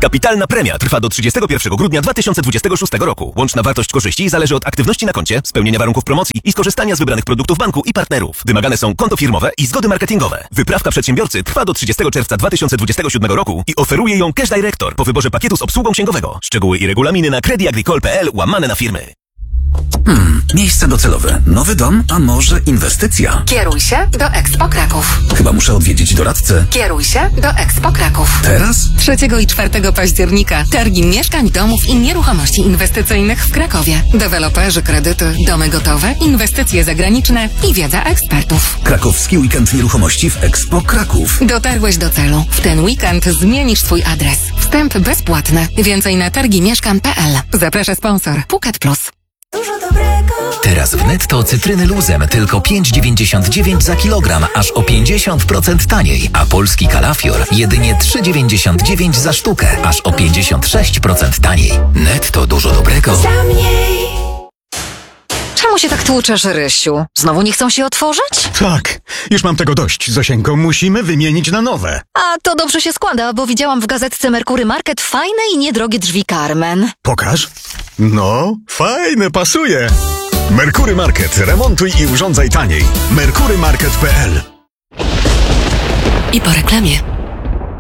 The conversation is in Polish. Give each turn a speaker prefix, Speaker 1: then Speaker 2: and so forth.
Speaker 1: Kapitalna premia trwa do 31 grudnia 2026 roku. Łączna wartość korzyści zależy od aktywności na koncie, spełnienia warunków promocji i skorzystania z wybranych produktów banku i partnerów. Wymagane są konto firmowe i zgody marketingowe. Wyprawka przedsiębiorcy trwa do 30 czerwca 2027 roku i oferuje ją Cash Director po wyborze pakietu z obsługą księgowego. Szczegóły i regulaminy na creditagricole.pl/firmy.
Speaker 2: Miejsce docelowe. Nowy dom, a może inwestycja?
Speaker 3: Kieruj się do Expo Kraków.
Speaker 2: Chyba muszę odwiedzić doradcę.
Speaker 3: Kieruj się do Expo Kraków.
Speaker 2: Teraz?
Speaker 3: 3 i 4 października. Targi mieszkań, domów i nieruchomości inwestycyjnych w Krakowie. Deweloperzy, kredyty, domy gotowe, inwestycje zagraniczne i wiedza ekspertów.
Speaker 2: Krakowski weekend nieruchomości w Expo Kraków.
Speaker 3: Dotarłeś do celu. W ten weekend zmienisz swój adres. Wstęp bezpłatny. Więcej na targimieszkam.pl. Zaprasza sponsor Puket Plus.
Speaker 4: Dużo dobrego.
Speaker 5: Teraz w Netto cytryny luzem tylko 5,99 za kilogram, aż o 50% taniej, a polski kalafior jedynie 3,99 za sztukę, aż o 56% taniej. Netto dużo dobrego.
Speaker 4: Za mniej.
Speaker 6: Czemu się tak tłuczesz, Rysiu? Znowu nie chcą się otworzyć?
Speaker 7: Tak, już mam tego dość, Zosieńko. Musimy wymienić na nowe.
Speaker 6: A to dobrze się składa, bo widziałam w gazetce Merkury Market fajne i niedrogie drzwi Carmen.
Speaker 7: Pokaż. No, fajne, pasuje. Merkury Market. Remontuj i urządzaj taniej. merkurymarket.pl.
Speaker 3: I po reklamie.